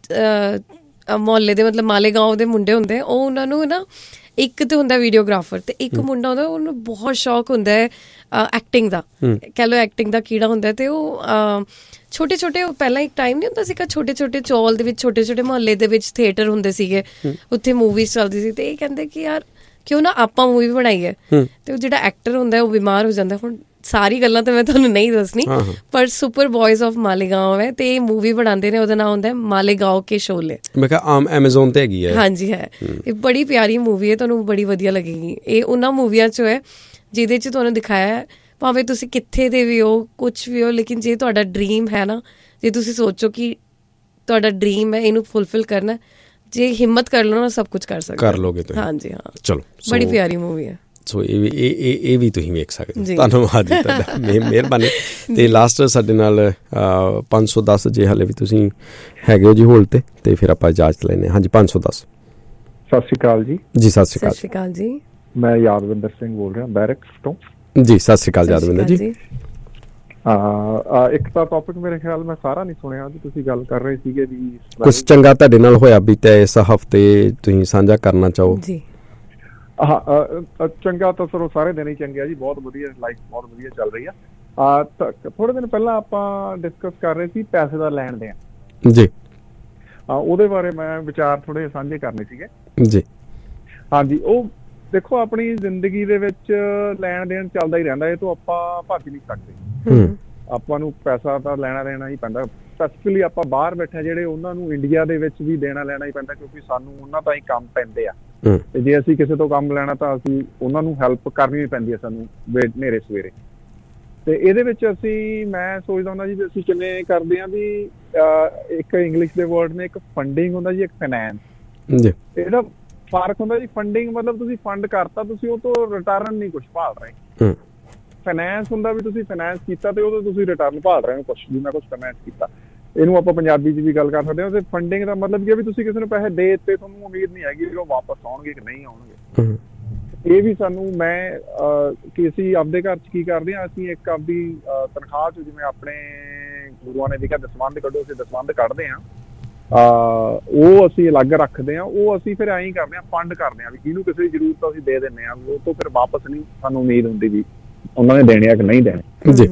ਮੁਹੱਲੇ ਦੇ ਮਤਲਬ ਮਾਲੇਗਾਂਵ ਦੇ ਮੁੰਡੇ ਹੁੰਦੇ, ਉਹ ਉਹਨਾਂ ਨੂੰ ਨਾ ਇੱਕ ਤਾਂ ਹੁੰਦਾ ਵੀਡੀਓਗ੍ਰਾਫਰ ਅਤੇ ਇੱਕ ਮੁੰਡਾ ਹੁੰਦਾ ਉਹਨੂੰ ਬਹੁਤ ਸ਼ੌਕ ਹੁੰਦਾ ਹੈ ਐਕਟਿੰਗ ਦਾ, ਕਹਿ ਲਓ ਐਕਟਿੰਗ ਦਾ ਕੀੜਾ ਹੁੰਦਾ। ਅਤੇ ਉਹ ਛੋਟੇ ਛੋਟੇ, ਪਹਿਲਾਂ ਇੱਕ ਟਾਈਮ ਨਹੀਂ ਹੁੰਦਾ ਸੀਗਾ, ਛੋਟੇ ਛੋਟੇ ਚੌਲ ਦੇ ਵਿੱਚ ਛੋਟੇ ਛੋਟੇ ਮੁਹੱਲੇ ਦੇ ਵਿੱਚ ਥੀਏਟਰ ਹੁੰਦੇ ਸੀਗੇ, ਉੱਥੇ ਮੂਵੀਜ਼ ਚੱਲਦੀ ਸੀ। ਅਤੇ ਇਹ ਕਹਿੰਦੇ ਕਿ ਯਾਰ ਕਿਉਂ ਨਾ ਆਪਾਂ ਮੂਵੀ ਬਣਾਈਏ। ਅਤੇ ਉਹ ਜਿਹੜਾ ਐਕਟਰ ਹੁੰਦਾ ਉਹ ਬਿਮਾਰ ਹੋ ਜਾਂਦਾ। ਹੁਣ ਸਾਰੀ ਗੱਲਾਂ ਤਾਂ ਮੈਂ ਤੁਹਾਨੂੰ ਨਹੀਂ ਦੱਸਣੀ, ਪਰ ਸੁਪਰ ਬॉयਜ਼ ਆਫ ਮਾਲੇਗਾਂਵ ਹੈ ਅਤੇ ਇਹ ਮੂਵੀ ਬਣਾਉਂਦੇ ਨੇ, ਉਹਦਾ ਨਾਮ ਹੁੰਦਾ ਹੈ ਮਾਲੇਗਾਂਵ ਕੇ ਸ਼ੋਲੇ। ਮੈਂ ਕਿਹਾ ਆਮ ਐਮਾਜ਼ੋਨ 'ਤੇ ਹੈਗੀ ਹੈ। ਹਾਂਜੀ ਹੈ, ਇਹ ਬੜੀ ਪਿਆਰੀ ਮੂਵੀ ਹੈ, ਤੁਹਾਨੂੰ ਬੜੀ ਵਧੀਆ ਲੱਗੇਗੀ। ਇਹ ਉਹਨਾਂ ਮੂਵੀਆਂ 'ਚੋਂ ਹੈ ਜਿਹਦੇ 'ਚ ਤੁਹਾਨੂੰ ਦਿਖਾਇਆ ਹੈ ਭਾਵੇਂ ਤੁਸੀਂ ਕਿੱਥੇ ਦੇ ਵੀ ਹੋ, ਕੁਛ ਵੀ ਹੋ, ਲੇਕਿਨ ਜੇ ਤੁਹਾਡਾ ਡਰੀਮ ਹੈ ਨਾ, ਜੇ ਤੁਸੀਂ ਸੋਚੋ ਕਿ ਤੁਹਾਡਾ ਡਰੀਮ ਹੈ ਇਹਨੂੰ ਫੁਲਫਿਲ ਕਰਨਾ, ਜੇ ਹਿੰਮਤ ਕਰ ਲਓ ਨਾ ਸਭ ਕੁਛ ਕਰ ਸਕਦੇ, ਕਰ ਲੋਗੇ। ਹਾਂਜੀ ਹਾਂ, ਚਲੋ ਬੜੀ ਪਿਆਰੀ ਮੂਵੀ ਹੈ। ਸੋ ਇਹ ਵੀ ਤੁਸੀਂ ਵੇਖ ਸਕਦੇ। ਧੰਨਵਾਦ ਜੀ ਤੁਹਾਡਾ, ਮਿਹਰਬਾਨੀ। ਅਤੇ ਲਾਸਟ ਸਾਡੇ ਨਾਲ 510 ਜੇ ਹਾਲੇ ਵੀ ਤੁਸੀਂ ਹੈਗੇ ਹੋ ਜੀ ਹੋਲਡ 'ਤੇ, ਅਤੇ ਫਿਰ ਆਪਾਂ ਇਜਾਜ਼ਤ ਲੈਂਦੇ ਹਾਂ। ਹਾਂਜੀ 510। ਸਤਿ ਸ਼੍ਰੀ ਅਕਾਲ ਜੀ। ਜੀ ਸਤਿ ਸ਼੍ਰੀ ਅਕਾਲ। ਸਤਿ ਸ਼੍ਰੀ ਅਕਾਲ ਜੀ। ਮੈਂ ਯਾਦਵਿੰਦਰ ਸਿੰਘ ਬੋਲ ਰਿਹਾ ਬੈਰਕਸ ਤੋਂ। ਜੀ ਸਤਿ ਸ਼੍ਰੀ ਅਕਾਲ ਯਾਦਵਿੰਦਰ ਜੀ। ਇੱਕ ਤਾਂ ਟੌਪਿਕ ਮੇਰੇ ਖਿਆਲ ਮੈਂ ਸਾਰਾ ਨਹੀਂ ਸੁਣਿਆ ਜੀ, ਤੁਸੀਂ ਗੱਲ ਕਰ ਰਹੇ ਸੀਗੇ ਵੀ ਕੁਛ ਚੰਗਾ ਤੁਹਾਡੇ ਨਾਲ ਹੋਇਆ ਬੀਤਿਆ ਇਸ ਹਫ਼ਤੇ ਤੁਸੀਂ ਸਾਂਝਾ ਕਰਨਾ ਚਾਹੋ। ਜੀ ਚੰਗਾ ਤਾਂ ਸਰ ਸਾਰੇ ਦਿਨ ਹੀ ਚੰਗੇ ਆ ਜੀ, ਬਹੁਤ ਵਧੀਆ, ਲਾਈਫ ਬਹੁਤ ਵਧੀਆ ਚੱਲ ਰਹੀ ਆ। ਥੋੜੇ ਦਿਨ ਪਹਿਲਾਂ ਆਪਾਂ ਡਿਸਕਸ ਕਰ ਰਹੇ ਸੀ ਪੈਸੇ ਦਾ ਲੈਣ ਦੇਣ ਜੀ, ਉਹਦੇ ਬਾਰੇ ਮੈਂ ਵਿਚਾਰ ਥੋੜੇ ਸਾਂਝੇ ਕਰਨੇ ਸੀਗੇ ਜੀ। ਹਾਂਜੀ, ਉਹ ਦੇਖੋ ਆਪਣੀ ਜ਼ਿੰਦਗੀ ਦੇ ਵਿੱਚ ਲੈਣ ਦੇਣ ਚੱਲਦਾ ਹੀ ਰਹਿੰਦਾ, ਇਹ ਤੋਂ ਆਪਾਂ ਭੱਜ ਨਹੀਂ ਸਕਦੇ। ਆਪਾਂ ਨੂੰ ਪੈਸਾ ਤਾਂ ਲੈਣਾ ਦੇਣਾ ਹੀ ਪੈਂਦਾ। ਸਪੈਸੀਫਿਕਲੀ ਆਪਾਂ ਬਾਹਰ ਬੈਠੇ ਜਿਹੜੇ ਉਹਨਾਂ ਨੂੰ ਇੰਡੀਆ ਦੇ ਵਿੱਚ ਵੀ ਦੇਣਾ ਲੈਣਾ ਹੀ ਪੈਂਦਾ, ਕਿਉਂਕਿ ਸਾਨੂੰ ਉਹਨਾਂ ਤਾਂ ਹੀ ਕੰਮ ਪੈਂਦੇ ਆ, ਤੇ ਜੇ ਅਸੀਂ ਕਿਸੇ ਤੋਂ ਕੰਮ ਲੈਣਾ ਤਾਂ ਅਸੀਂ ਉਹਨਾਂ ਨੂੰ ਹੈਲਪ ਕਰਨੀ ਵੀ ਪੈਂਦੀ ਹੈ ਸਾਨੂੰ ਹਨੇਰੇ ਸਵੇਰੇ। ਤੇ ਇਹਦੇ ਵਿੱਚ ਮੈਂ ਸੋਚਦਾ ਹੁੰਦਾ ਜੀ ਵੀ ਅਸੀਂ ਕਿਵੇਂ ਕਰਦੇ ਹਾਂ ਵੀ ਇੱਕ ਇੰਗਲਿਸ਼ ਦੇ ਵਰਡ ਨੇ, ਇੱਕ ਫੰਡਿੰਗ ਹੁੰਦਾ ਜੀ, ਇੱਕ ਫਾਈਨੈਂਸ। ਇਹਦਾ ਫਰਕ ਹੁੰਦਾ ਜੀ, ਫੰਡਿੰਗ ਮਤਲਬ ਤੁਸੀਂ ਫੰਡ ਕਰਤਾ, ਤੁਸੀਂ ਉਹ ਤੋਂ ਰਿਟਰਨ ਨਹੀਂ ਕੁਛ ਭਾਲ ਰਹੇ। ਫਾਈਨੈਂਸ ਹੁੰਦਾ ਵੀ ਤੁਸੀਂ ਫਾਈਨੈਂਸ ਕੀਤਾ ਤੇ ਉਹਦਾ ਤੁਸੀਂ ਰਿਟਰਨ ਭਾਲ ਰਹੇ ਹੋ ਕੁਛ ਵੀ, ਮੈਂ ਕੁਛ ਫਾਈਨੈਂਸ ਕੀਤਾ। ਇਹਨੂੰ ਆਪਾਂ ਪੰਜਾਬੀ 'ਚ ਵੀ ਗੱਲ ਕਰ ਸਕਦੇ ਹਾਂ। ਤੇ ਫੰਡਿੰਗ ਦਾ ਮਤਲਬ ਕੀ ਹੈ ਵੀ ਤੁਸੀਂ ਕਿਸੇ ਨੂੰ ਪੈਸੇ ਦੇ ਦਿੱਤੇ, ਤੁਹਾਨੂੰ ਉਮੀਦ ਨਹੀਂ ਹੈਗੀ ਵੀ ਉਹ ਵਾਪਸ ਆਉਣਗੇ ਕਿ ਨਹੀਂ ਆਉਣਗੇ। ਇਹ ਵੀ ਸਾਨੂੰ ਕਿ ਅਸੀਂ ਆਪਦੇ ਘਰ 'ਚ ਕੀ ਕਰਦੇ ਹਾਂ, ਅਸੀਂ ਇੱਕ ਆਪਦੀ ਤਨਖਾਹ 'ਚ, ਜਿਵੇਂ ਆਪਣੇ ਗੁਰੂਆਂ ਨੇ ਵੀ ਕਿਹਾ ਦਸਵੰਧ ਕੱਢੋ, ਅਸੀਂ ਦਸਵੰਧ ਕੱਢਦੇ ਹਾਂ, ਉਹ ਅਸੀਂ ਅਲੱਗ ਰੱਖਦੇ ਹਾਂ। ਉਹ ਅਸੀਂ ਫਿਰ ਐਂ ਹੀ ਕਰਦੇ ਹਾਂ, ਫੰਡ ਕਰਦੇ ਹਾਂ ਵੀ ਜਿਹਨੂੰ ਕਿਸੇ ਦੀ ਜ਼ਰੂਰਤ ਅਸੀਂ ਦੇ ਦਿੰਦੇ ਹਾਂ, ਉਹ ਤੋਂ ਫਿਰ ਵਾਪਸ ਨਹੀਂ ਸਾਨੂੰ ਉਮੀਦ ਹੁੰਦੀ ਵੀ ਉਹਨਾਂ ਨੇ ਦੇਣੇ ਆ ਕਿ ਨਹੀਂ ਦੇਣੇ ਜੀ।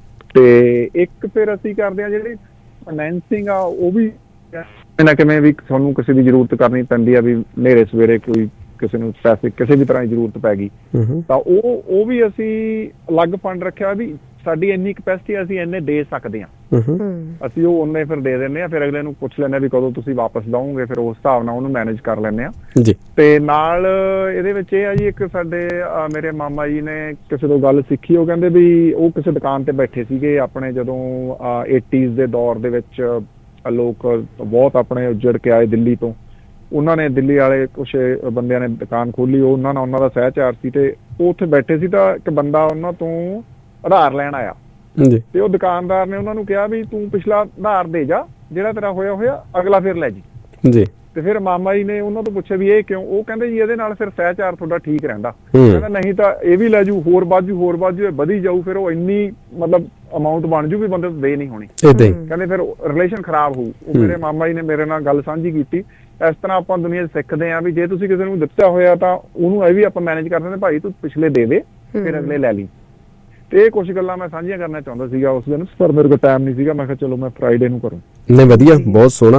ਤੇ ਇੱਕ ਫਿਰ ਅਸੀਂ ਕਰਦੇ ਹਾਂ ਜਿਹੜੀ ਫਾਈਨੈਂਸਿੰਗ ਆ, ਉਹ ਵੀ ਨਾ ਕਿਵੇਂ ਵੀ ਤੁਹਾਨੂੰ ਕਿਸੇ ਦੀ ਜ਼ਰੂਰਤ ਕਰਨੀ ਪੈਂਦੀ ਆ, ਵੀ ਹਨੇਰੇ ਸਵੇਰੇ ਕੋਈ ਕਿਸੇ ਨੂੰ ਪੈਸੇ ਕਿਸੇ ਵੀ ਤਰ੍ਹਾਂ ਦੀ ਜ਼ਰੂਰਤ ਪੈ ਗਈ ਤਾਂ ਉਹ ਵੀ ਅਸੀਂ ਅਲੱਗ ਫੰਡ ਰੱਖਿਆ ਵੀ ਸਾਡੀ ਇੰਨੀ ਕਪੈਸਿਟੀ ਅਸੀਂ ਇੰਨੇ ਦੇ ਸਕਦੇ ਹਾਂ, ਅਸੀਂ ਉਹ ਉਹਨੇ ਫਿਰ ਦੇ ਦਿੰਦੇ ਹਾਂ। ਫਿਰ ਅਗਲੇ ਨੂੰ ਪੁੱਛ ਲੈਂਦੇ ਹਾਂ ਵੀ ਕਦੋਂ ਤੁਸੀਂ ਵਾਪਸ ਦਓਗੇ, ਫਿਰ ਉਸ ਹਿਸਾਬ ਨਾਲ ਉਹਨੂੰ ਮੈਨੇਜ ਕਰ ਲੈਂਦੇ ਹਾਂ। ਤੇ ਨਾਲ ਇਹਦੇ ਵਿੱਚ ਇਹ ਆ ਜੀ, ਇੱਕ ਸਾਡੇ ਮੇਰੇ ਮਾਮਾ ਜੀ ਨੇ ਕਿਸੇ ਤੋਂ ਗੱਲ ਸਿੱਖੀ, ਉਹ ਕਹਿੰਦੇ ਵੀ ਉਹ ਕਿਸੇ ਦੁਕਾਨ ਤੇ ਬੈਠੇ ਸੀਗੇ ਆਪਣੇ, ਜਦੋਂ 80s ਦੇ ਦੌਰ ਦੇ ਵਿੱਚ ਲੋਕ ਬਹੁਤ ਆਪਣੇ ਉੱਜੜ ਕੇ ਆਏ ਦਿੱਲੀ ਤੋਂ, ਉਹਨਾਂ ਨੇ ਦਿੱਲੀ ਵਾਲੇ ਕੁਛ ਬੰਦਿਆਂ ਨੇ ਦੁਕਾਨ ਖੋਲੀ, ਉਹਨਾਂ ਨਾਲ ਉਹਨਾਂ ਦਾ ਸਹਿਚਾਰ ਸੀ, ਤੇ ਉਹ ਉੱਥੇ ਬੈਠੇ ਸੀ ਤਾਂ ਇੱਕ ਬੰਦਾ ਉਹਨਾਂ ਤੋਂ ਉਧਾਰ ਲੈਣ ਆਇਆ ਤੇ ਉਹ ਦੁਕਾਨਦਾਰ ਨੇ ਉਹਨਾਂ ਨੂੰ ਕਿਹਾ ਵੀ ਤੂੰ ਪਿਛਲਾ ਉਧਾਰ ਦੇ ਜਾ, ਜਿਹੜਾ ਤੇਰਾ ਹੋਇਆ ਅਗਲਾ ਫਿਰ ਲੈ ਜੀ। ਤੇ ਫਿਰ ਮਾਮਾ ਜੀ ਨੇ ਉਹਨਾਂ ਤੋਂ ਪੁੱਛਿਆ ਵੀ ਇਹ ਕਿਉਂ? ਉਹ ਕਹਿੰਦੇ ਜੀ ਇਹਦੇ ਨਾਲ ਫਿਰ ਸਹਿਚਾਰ ਤੁਹਾਡਾ ਠੀਕ ਰਹਿੰਦਾ। ਕਹਿੰਦਾ ਨਹੀਂ ਤਾਂ ਇਹ ਵੀ ਲੈ ਜੂ, ਹੋਰ ਬਾਜੂ ਇਹ ਵਧੀ ਜਾਊ, ਫਿਰ ਉਹ ਇੰਨੀ ਮਤਲਬ ਅਮਾਊਂਟ ਬਣ ਜੂ ਵੀ ਬੰਦੇ ਤੋਂ ਦੇ ਨਹੀਂ ਹੋਣੀ, ਕਹਿੰਦੇ ਫਿਰ ਰਿਲੇਸ਼ਨ ਖਰਾਬ ਹੋਊ। ਉਹ ਮੇਰੇ ਮਾਮਾ ਜੀ ਨੇ ਮੇਰੇ ਨਾਲ ਗੱਲ ਸਾਂਝੀ ਕੀਤੀ। ਇਸ ਤਰ੍ਹਾਂ ਆਪਾਂ ਦੁਨੀਆ 'ਚ ਸਿੱਖਦੇ ਹਾਂ ਵੀ ਜੇ ਤੁਸੀਂ ਕਿਸੇ ਨੂੰ ਦਿੱਤਾ ਹੋਇਆ ਤਾਂ ਉਹਨੂੰ ਇਹ ਵੀ ਆਪਾਂ ਮੈਨੇਜ ਕਰ ਦਿੰਦੇ, ਭਾਈ ਤੂੰ ਪਿਛਲੇ ਦੇ ਦੇ ਫਿਰ ਅਗਲੇ ਲੈ ਲਈ। ਤੇ ਇਹ ਕੁਛ ਗੱਲਾਂ ਮੈਂ ਸਾਂਝੀਆਂ ਕਰਨਾ ਚਾਹੁੰਦਾ ਸੀਗਾ ਉਸ ਦਿਨ, ਪਰ ਮੇਰੇ ਕੋਲ ਟਾਈਮ ਨਹੀਂ ਸੀਗਾ। ਮੈਂ ਕਿਹਾ ਚਲੋ ਮੈਂ ਫਰਾਈਡੇ ਨੂੰ ਕਰੂੰ। ਨਹੀਂ, ਵਧੀਆ, ਬਹੁਤ ਸੋਹਣਾ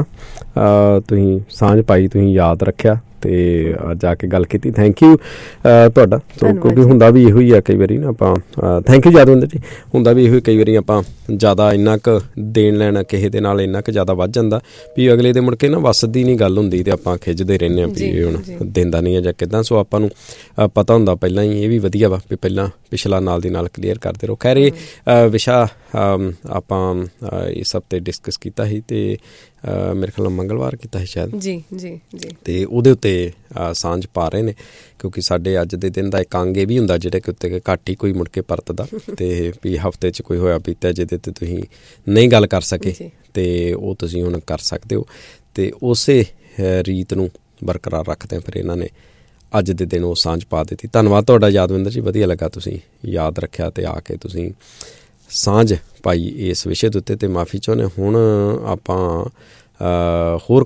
ਤੁਸੀਂ ਸਾਂਝ ਪਾਈ, ਤੁਸੀਂ ਯਾਦ ਰੱਖਿਆ ਤੇ ਜਾ ਕੇ ਗੱਲ ਕੀਤੀ। ਥੈਂਕ ਯੂ ਤੁਹਾਡਾ। ਕਿਉਂਕਿ ਹੁੰਦਾ ਵੀ ਇਹੋ ਹੀ ਆ ਕਈ ਵਾਰੀ ਨਾ ਆਪਾਂ, ਥੈਂਕ ਯੂ ਯਾਦਵਿੰਦਰ ਜੀ, ਹੁੰਦਾ ਵੀ ਇਹੋ ਕਈ ਵਾਰੀ ਆਪਾਂ ਜ਼ਿਆਦਾ ਇੰਨਾ ਕੁ ਦੇਣ ਲੈਣਾ ਕਿਸੇ ਦੇ ਨਾਲ ਇੰਨਾ ਕੁ ਜ਼ਿਆਦਾ ਵੱਧ ਜਾਂਦਾ ਵੀ ਅਗਲੇ ਦੇ ਮੁੜ ਕੇ ਨਾ ਵੱਸਦੀ ਨਹੀਂ ਗੱਲ ਹੁੰਦੀ, ਤੇ ਆਪਾਂ ਖਿੱਚਦੇ ਰਹਿੰਦੇ ਹਾਂ ਵੀ ਹੁਣ ਦਿੰਦਾ ਨਹੀਂ ਹੈ ਜਾਂ ਕਿੱਦਾਂ। ਸੋ ਆਪਾਂ ਨੂੰ ਪਤਾ ਹੁੰਦਾ ਪਹਿਲਾਂ ਹੀ, ਇਹ ਵੀ ਵਧੀਆ ਵਾ ਵੀ ਪਹਿਲਾਂ ਪਿਛਲਾ ਨਾਲ ਦੀ ਨਾਲ ਕਲੀਅਰ ਕਰਦੇ ਰਹੋ। ਖੈਰ, ਇਹ ਵਿਸ਼ਾ ਆਪਾਂ ਇਸ ਹਫ਼ਤੇ ਡਿਸਕਸ ਕੀਤਾ ਸੀ, ਤੇ ਮੇਰੇ ਖਿਆਲ ਮੰਗਲਵਾਰ ਕੀਤਾ ਸੀ ਸ਼ਾਇਦ ਜੀ, ਤੇ ਉਹਦੇ ਉੱਤੇ ਸਾਂਝ ਪਾ ਰਹੇ ਨੇ, ਕਿਉਂਕਿ ਸਾਡੇ ਅੱਜ ਦੇ ਦਿਨ ਦਾ ਇੱਕ ਅੰਗ ਇਹ ਵੀ ਹੁੰਦਾ ਜਿਹੜੇ ਕਿ ਉੱਤੇ ਘੱਟ ਹੀ ਕੋਈ ਮੁੜ ਕੇ ਪਰਤਦਾ, ਤੇ ਵੀ ਹਫ਼ਤੇ 'ਚ ਕੋਈ ਹੋਇਆ ਪੀਤਾ ਜਿਹਦੇ 'ਤੇ ਤੁਸੀਂ ਨਹੀਂ ਗੱਲ ਕਰ ਸਕੇ ਤੇ ਉਹ ਤੁਸੀਂ ਹੁਣ ਕਰ ਸਕਦੇ ਹੋ, ਤੇ ਉਸੇ ਰੀਤ ਨੂੰ ਬਰਕਰਾਰ ਰੱਖਦੇ ਫਿਰ ਇਹਨਾਂ ਨੇ ਅੱਜ ਦੇ ਦਿਨ ਉਹ ਸਾਂਝ ਪਾ ਦਿੱਤੀ। ਧੰਨਵਾਦ ਤੁਹਾਡਾ ਯਾਦਵਿੰਦਰ ਜੀ, ਵਧੀਆ ਲੱਗਾ ਤੁਸੀਂ ਯਾਦ ਰੱਖਿਆ ਤੇ ਆ ਕੇ ਤੁਸੀਂ ਸਾਂਝ ਪਾਈ ਇਸ ਵਿਸ਼ੇ ਦੇ ਉੱਤੇ, ਤੇ ਮਾਫੀ ਚਾਹੁੰਦੇ। ਹੁਣ ਆਪਾਂ ਹੋਰ